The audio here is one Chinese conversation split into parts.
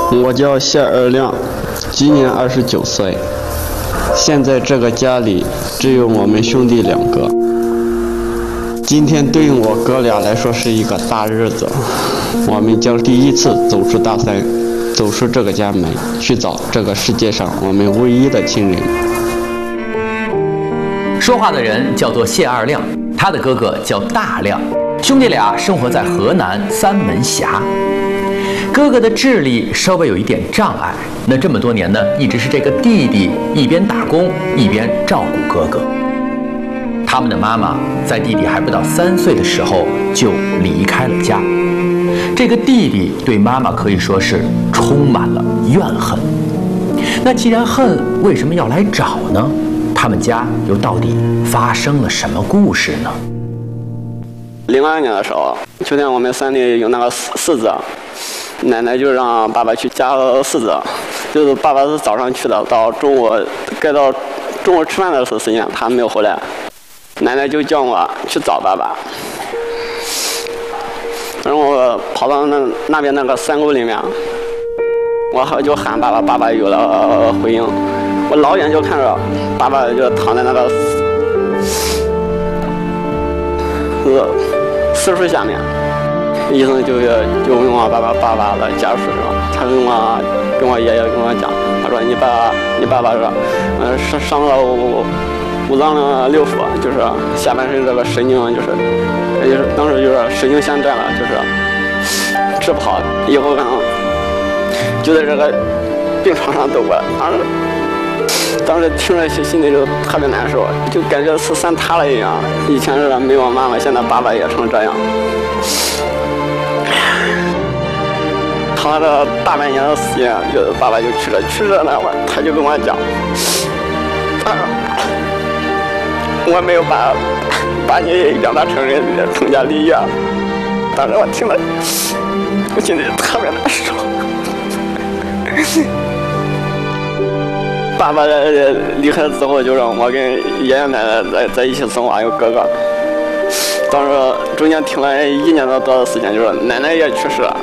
我叫谢二亮，今年29岁。现在这个家里只有我们兄弟2个。今天对于我哥俩来说是一个大日子，我们将第一次走出大山，走出这个家门，去找这个世界上我们唯一的亲人。 说话的人叫做谢二亮，他的哥哥叫大亮，兄弟俩生活在河南三门峡。哥哥的智力稍微有一点障碍，那这么多年呢，一直是这个弟弟一边打工一边照顾哥哥。他们的妈妈在弟弟还不到3岁的时候就离开了家，这个弟弟对妈妈可以说是充满了怨恨。那既然恨，为什么要来找呢？他们家又到底发生了什么故事呢 ？02年的时候，秋天我们山里有那个柿子，奶奶就让爸爸去夹柿子，就是爸爸是早上去的，到中午该到中午吃饭的时间他没有回来，奶奶就叫我去找爸爸。然后我跑到那边那个山沟里面，我就喊爸爸，爸爸有了回应。我老远就看着爸爸就躺在那个柿树下面，医生就问我爸爸的家属是吧？他跟我爷爷跟我讲，他说你爸爸是伤了五脏六腑，就是下半身这个神经就是当时就是神经线断了，就是治不好，以后可能就在这个病床上度过。当时听着心里就特别难受，就感觉是山塌了一样。以前是没有妈妈，现在爸爸也成这样。躺了大半年的时间，就爸爸就去世那会儿，他就跟我讲，我没有把你养大成人，成家立业。当时我听了，我心里特别难受。爸爸离开之后，就让我跟爷爷奶奶在一起生活，还有哥哥。当时中间停了1年多的时间，就是奶奶也去世了。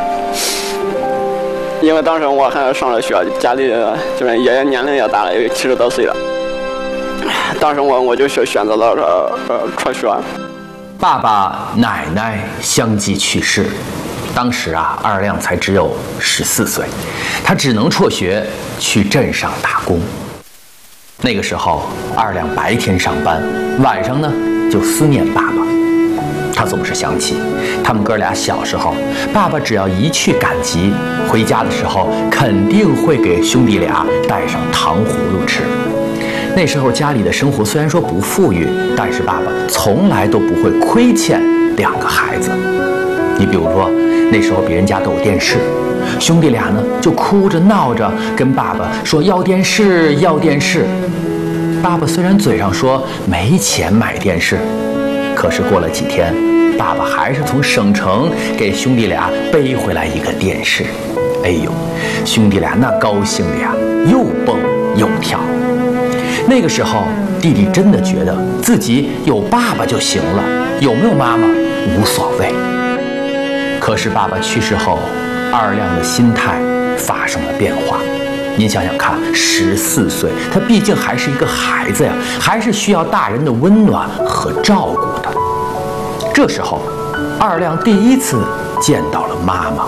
因为当时我还上了学，家里就是爷爷年龄也大了，有70多岁了。当时我就选择了辍学。 爸爸、奶奶相继去世。当时啊，二亮才只有14岁，他只能辍学去镇上打工。那个时候，二亮白天上班，晚上呢就思念爸爸。他总是想起他们哥俩小时候，爸爸只要一去赶集，回家的时候肯定会给兄弟俩带上糖葫芦吃。那时候家里的生活虽然说不富裕，但是爸爸从来都不会亏欠2个孩子。你比如说，那时候别人家都有电视，兄弟俩呢就哭着闹着跟爸爸说要电视要电视。爸爸虽然嘴上说没钱买电视，可是过了几天，爸爸还是从省城给兄弟俩背回来一个电视。哎呦，兄弟俩那高兴的呀，又蹦又跳。那个时候，弟弟真的觉得自己有爸爸就行了，有没有妈妈无所谓。可是爸爸去世后，二亮的心态发生了变化。您想想看，14岁，他毕竟还是一个孩子呀，还是需要大人的温暖和照顾的。这时候，二亮第一次见到了妈妈。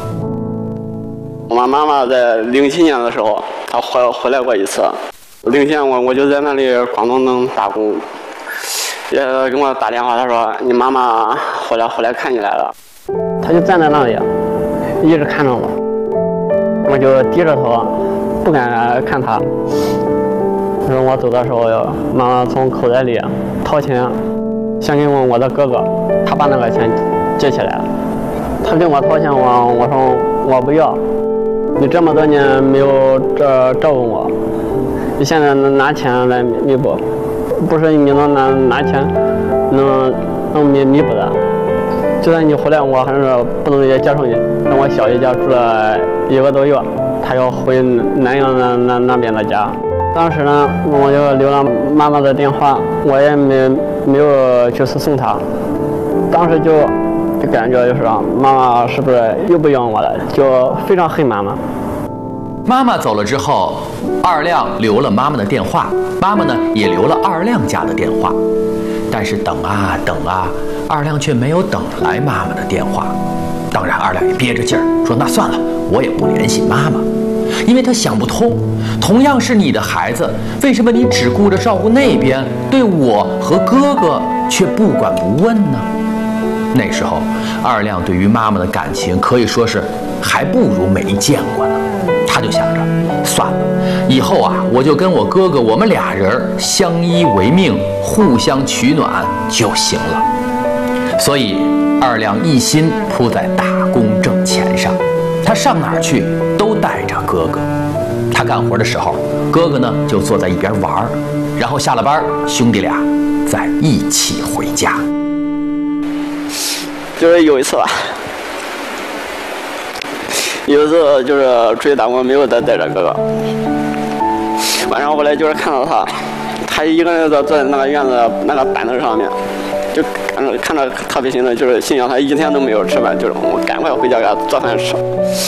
我妈妈在07年的时候，她回来过一次。07年我就在那里广东能打工，也给我打电话，她说你妈妈回来看你来了。她就站在那里，一直看着我，我就低着头，不敢看她。她说我走的时候，妈妈从口袋里掏钱，想给我的哥哥，他把那个钱接起来了。他跟我掏钱，我说我不要，你这么多年没有照顾我，你现在拿钱来弥补，不是你能拿钱能弥补的。就算你回来，我还是不能也接受你。让我小姨家住了1个多月，他要回南阳那边的家。当时呢，我就留了妈妈的电话，我也没有去送她。当时就感觉就是妈妈是不是又不用我了，就非常恨妈妈。 妈妈走了之后，二亮留了妈妈的电话，妈妈呢也留了二亮家的电话。但是等啊等啊，二亮却没有等来妈妈的电话。当然，二亮也憋着劲儿说：“那算了，我也不联系妈妈。”因为他想不通，同样是你的孩子，为什么你只顾着照顾那边，对我和哥哥却不管不问呢？那时候，二亮对于妈妈的感情可以说是还不如没见过呢。他就想着，算了，以后啊，我就跟我哥哥，我们俩人相依为命，互相取暖就行了。所以，二亮一心扑在打工挣钱上，他上哪儿去都带着哥哥。他干活的时候，哥哥呢就坐在一边玩，然后下了班，兄弟俩再一起回家。 就是有一次吧，有一次就是出去打工，没有带着哥哥。晚上回来就是看到他一个人坐在那个院子那个板凳上面，就看着特别心疼，就是心想他一天都没有吃饭，就是我赶快回家给他做饭吃。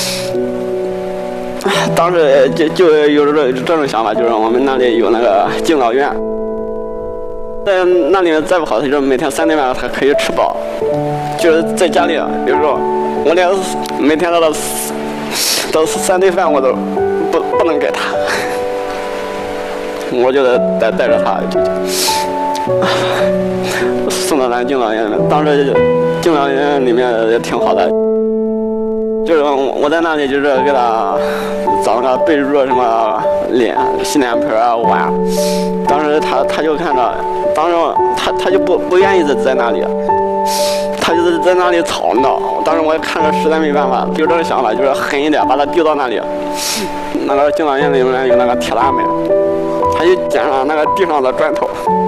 当时就有这种想法，就是我们那里有那个敬老院，在那里面再不好，就是每天3顿饭他可以吃饱。就是在家里，有时候我连每天都3顿饭我都不能给他，我就得带着他送到咱敬老院里面。当时敬老院里面也挺好的，就是我在那里就是给他找那个被褥什么洗脸盆啊碗。当时他就看着，当时他就不愿意在那里。他就是在那里吵闹，当时我看着实在没办法，有这种想法，就是狠一点把他丢到那里。那个敬老院里面有那个铁栏门，他就捡上那个地上的砖头，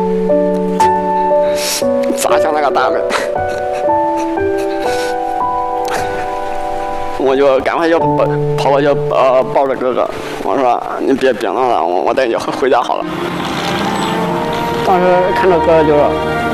砸向那个大门。我就赶快就跑过去抱着哥哥，我说你别闹了，我带你回家好了。当时看着哥哥就是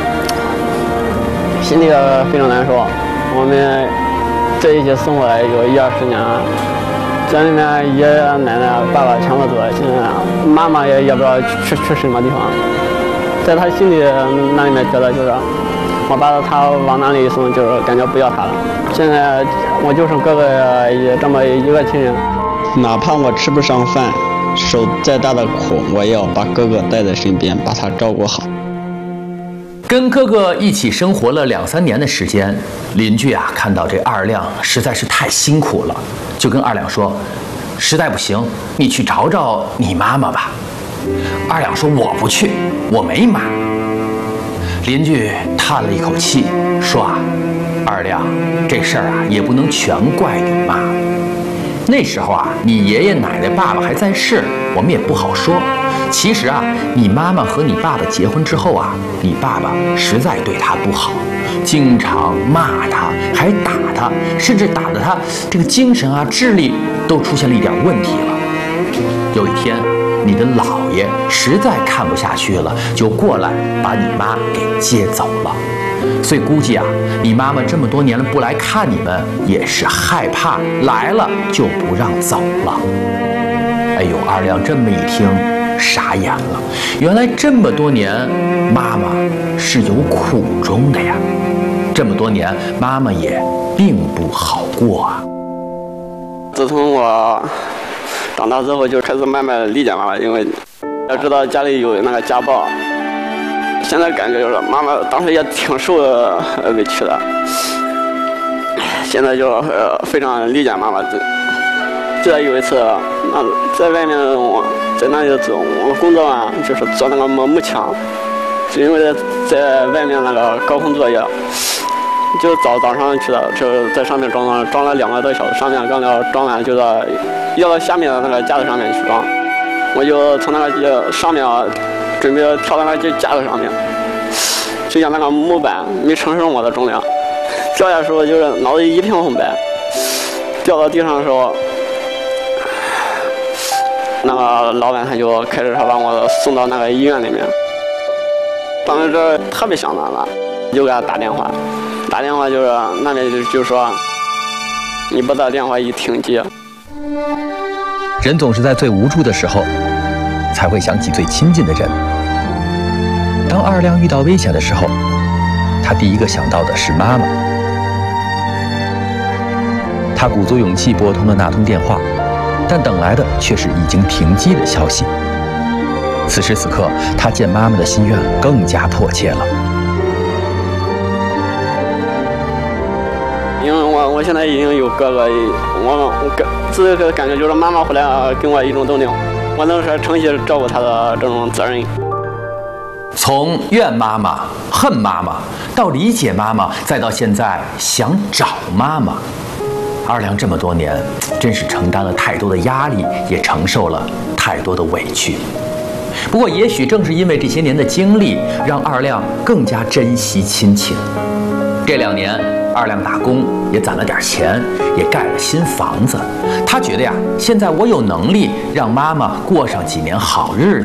心里非常难受。我们在一起生活有10-20年，在里面爷爷奶奶爸爸全部走了，现在妈妈也不知道去什么地方。在他心里那里面觉得就是我把他往哪里一送，就是感觉不要他了。现在我就剩哥哥这么一个亲人，哪怕我吃不上饭，受再大的苦，我也要把哥哥带在身边，把他照顾好。 跟哥哥一起生活了2-3年的时间，邻居啊看到这二亮实在是太辛苦了，就跟二亮说：“实在不行，你去找找你妈妈吧。”二亮说：“我不去，我没妈。”邻居叹了一口气，说：“啊，二亮，这事儿啊也不能全怪你妈。那时候啊，你爷爷奶奶爸爸还在世，我们也不好说。其实啊，你妈妈和你爸爸结婚之后啊，你爸爸实在对她不好，经常骂她，还打她，甚至打得她这个精神啊、智力都出现了一点问题了。有一天，你的姥爷实在看不下去了，就过来把你妈给接走了。所以估计啊，你妈妈这么多年了不来看你们，也是害怕来了就不让走了。”哎呦，二亮这么一听，傻眼了。原来这么多年，妈妈是有苦衷的呀。这么多年，妈妈也并不好过啊。 自从我长大之后，就开始慢慢理解妈妈，因为要知道家里有那个家暴。现在感觉就是妈妈当时也挺受委屈的，现在就非常理解妈妈。记得有一次，在外面我在那里走，我工作啊，就是做那个木墙，就因为在外面那个高空作业，就早上去的，就在上面装了2个多小时，上面刚要装完，就要到下面的那个架子上面去装。我就从那个上面准备跳到那个架子上面，就像那个木板没承受我的重量，掉下的时候就是脑子一片红白。掉到地上的时候，那个老板他就开着车把我送到那个医院里面。当时这特别想妈妈，就给他打电话， 打电话就是那边就说你不打电话一停机。 人总是在最无助的时候才会想起最亲近的人。当二亮遇到危险的时候，他第一个想到的是妈妈。他鼓足勇气拨通了那通电话，但等来的却是已经停机的消息。此时此刻，他见妈妈的心愿更加迫切了。 因为我现在已经有哥哥，自己感觉就是妈妈回来给我一种动力，我能说承起照顾她的这种责任。 从怨妈妈、恨妈妈，到理解妈妈，再到现在想找妈妈，二亮这么多年，真是承担了太多的压力，也承受了太多的委屈。不过，也许正是因为这些年的经历，让二亮更加珍惜亲情。这2年，二亮打工也攒了点钱，也盖了新房子。他觉得呀，现在我有能力让妈妈过上几年好日子。